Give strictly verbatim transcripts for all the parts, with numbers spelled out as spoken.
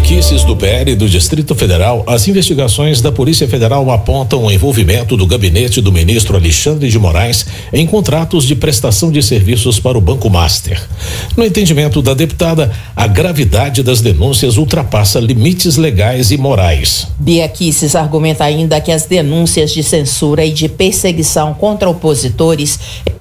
Quices do P L do Distrito Federal, as investigações da Polícia Federal apontam o envolvimento do gabinete do ministro Alexandre de Moraes em contratos de prestação de serviços para o Banco Master. No entendimento da deputada, a gravidade das denúncias ultrapassa limites legais e morais. Bia Quices argumenta ainda que as denúncias de censura e de perseguição contra opositores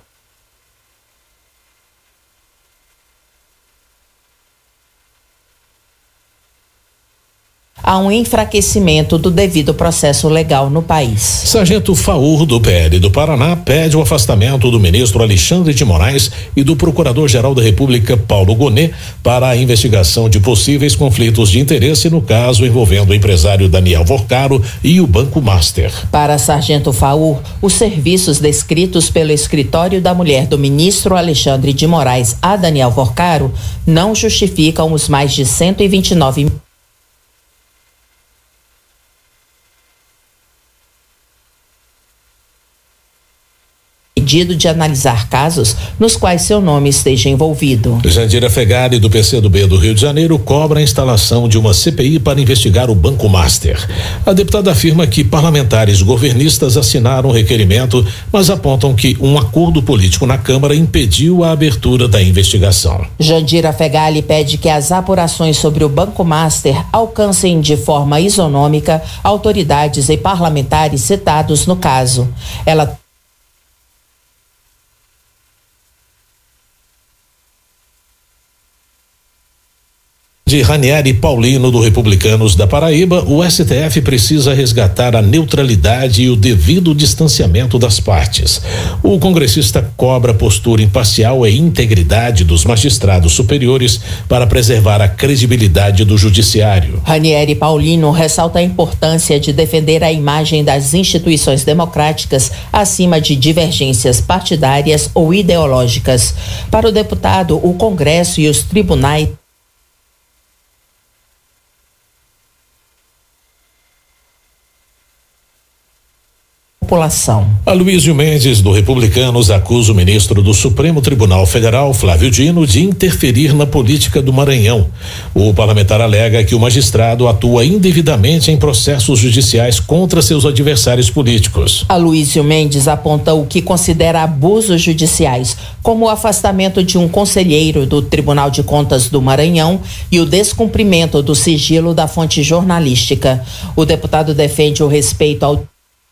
há um enfraquecimento do devido processo legal no país. Sargento Faur, do P L do Paraná, pede o afastamento do ministro Alexandre de Moraes e do Procurador-Geral da República, Paulo Gonet, para a investigação de possíveis conflitos de interesse no caso envolvendo o empresário Daniel Vorcaro e o Banco Master. Para Sargento Faur, os serviços descritos pelo escritório da mulher do ministro Alexandre de Moraes a Daniel Vorcaro não justificam os mais de cento e vinte e nove pedido de analisar casos nos quais seu nome esteja envolvido. Jandira Fegali, do P C do B do Rio de Janeiro, cobra a instalação de uma C P I para investigar o Banco Master. A deputada afirma que parlamentares governistas assinaram o requerimento, mas apontam que um acordo político na Câmara impediu a abertura da investigação. Jandira Fegali pede que as apurações sobre o Banco Master alcancem de forma isonômica autoridades e parlamentares citados no caso. Ela de Ranieri Paulino, do Republicanos da Paraíba, o S T F precisa resgatar a neutralidade e o devido distanciamento das partes. O congressista cobra postura imparcial e integridade dos magistrados superiores para preservar a credibilidade do judiciário. Ranieri Paulino ressalta a importância de defender a imagem das instituições democráticas acima de divergências partidárias ou ideológicas. Para o deputado, o Congresso e os tribunais população. Aloysio Mendes, do Republicanos, acusa o ministro do Supremo Tribunal Federal, Flávio Dino, de interferir na política do Maranhão. O parlamentar alega que o magistrado atua indevidamente em processos judiciais contra seus adversários políticos. Aloysio Mendes aponta o que considera abusos judiciais, como o afastamento de um conselheiro do Tribunal de Contas do Maranhão e o descumprimento do sigilo da fonte jornalística. O deputado defende o respeito ao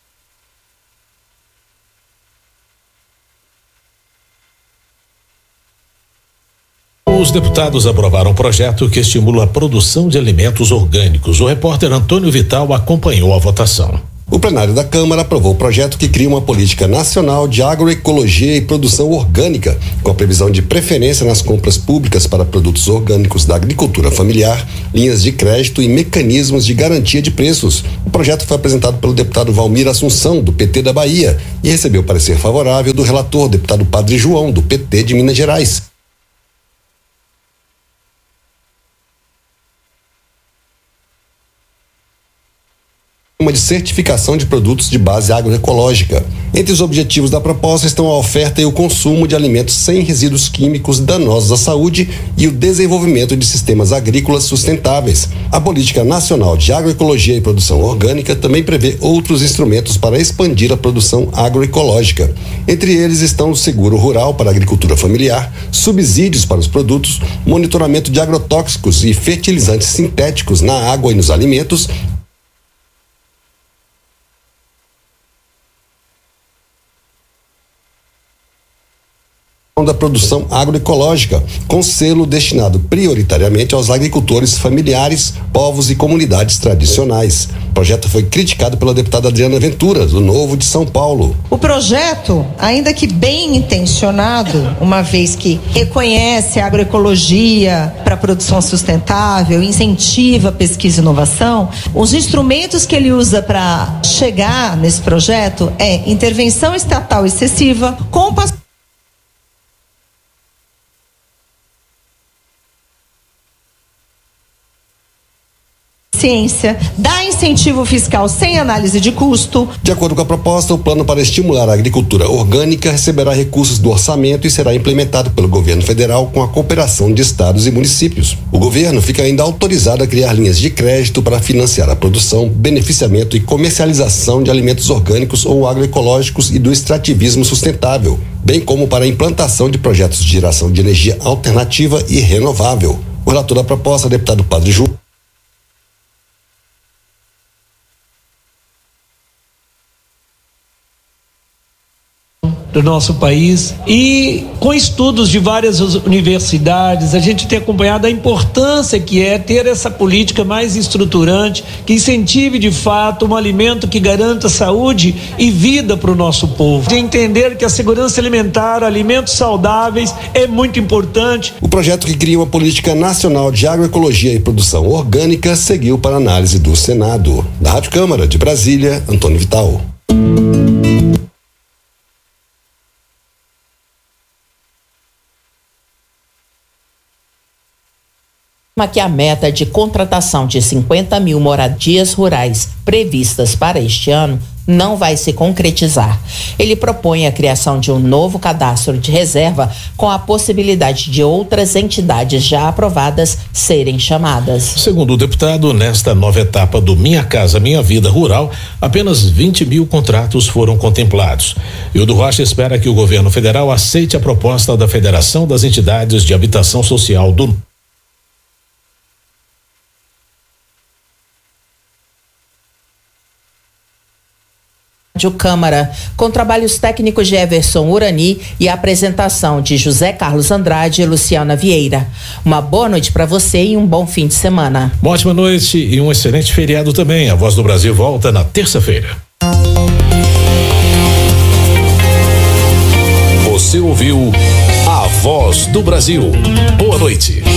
Os deputados aprovaram um projeto que estimula a produção de alimentos orgânicos. O repórter Antônio Vital acompanhou a votação. O plenário da Câmara aprovou o projeto que cria uma política nacional de agroecologia e produção orgânica, com a previsão de preferência nas compras públicas para produtos orgânicos da agricultura familiar, linhas de crédito e mecanismos de garantia de preços. O projeto foi apresentado pelo deputado Valmir Assunção, do P T da Bahia, e recebeu parecer favorável do relator, deputado Padre João, do P T de Minas Gerais. Uma de certificação de produtos de base agroecológica. Entre os objetivos da proposta estão a oferta e o consumo de alimentos sem resíduos químicos danosos à saúde e o desenvolvimento de sistemas agrícolas sustentáveis. A Política Nacional de Agroecologia e Produção Orgânica também prevê outros instrumentos para expandir a produção agroecológica. Entre eles estão o seguro rural para a agricultura familiar, subsídios para os produtos, monitoramento de agrotóxicos e fertilizantes sintéticos na água e nos alimentos, da produção agroecológica, com selo destinado prioritariamente aos agricultores familiares, povos e comunidades tradicionais. O projeto foi criticado pela deputada Adriana Ventura, do Novo de São Paulo. O projeto, ainda que bem intencionado, uma vez que reconhece a agroecologia para a produção sustentável, incentiva a pesquisa e inovação, os instrumentos que ele usa para chegar nesse projeto é intervenção estatal excessiva, compas eficiência, dá incentivo fiscal sem análise de custo. De acordo com a proposta, o plano para estimular a agricultura orgânica receberá recursos do orçamento e será implementado pelo governo federal com a cooperação de estados e municípios. O governo fica ainda autorizado a criar linhas de crédito para financiar a produção, beneficiamento e comercialização de alimentos orgânicos ou agroecológicos e do extrativismo sustentável, bem como para a implantação de projetos de geração de energia alternativa e renovável. O relator da proposta, deputado Padre Ju. Do nosso país, e com estudos de várias universidades a gente tem acompanhado a importância que é ter essa política mais estruturante, que incentive de fato um alimento que garanta saúde e vida para o nosso povo, de entender que a segurança alimentar, alimentos saudáveis é muito importante. O projeto, que cria uma política nacional de agroecologia e produção orgânica, seguiu para análise do Senado. Da Rádio Câmara de Brasília, Antônio Vital. Que a meta de contratação de cinquenta mil moradias rurais previstas para este ano não vai se concretizar. Ele propõe a criação de um novo cadastro de reserva com a possibilidade de outras entidades já aprovadas serem chamadas. Segundo o deputado, nesta nova etapa do Minha Casa Minha Vida Rural, apenas vinte mil contratos foram contemplados. Hildo Rocha espera que o governo federal aceite a proposta da Federação das Entidades de Habitação Social do Câmara, com trabalhos técnicos de Everson Urani e a apresentação de José Carlos Andrade e Luciana Vieira. Uma boa noite para você e um bom fim de semana. Uma ótima noite e um excelente feriado também. A Voz do Brasil volta na terça-feira. Você ouviu a Voz do Brasil. Boa noite.